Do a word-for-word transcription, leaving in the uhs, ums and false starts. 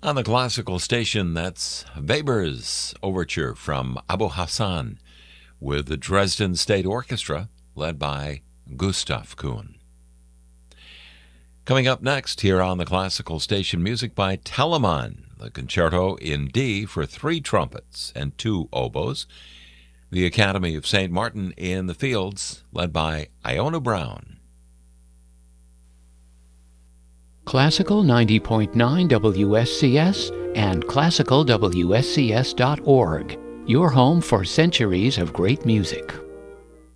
On the classical station, that's Weber's Overture from Abu Hassan with the Dresden State Orchestra led by Gustav Kuhn. Coming up next here on the classical station, music by Telemann, the Concerto in D for three trumpets and two oboes, the Academy of Saint Martin in the Fields led by Iona Brown. Classical ninety point nine W S C S and classical W S C S dot org, your home for centuries of great music.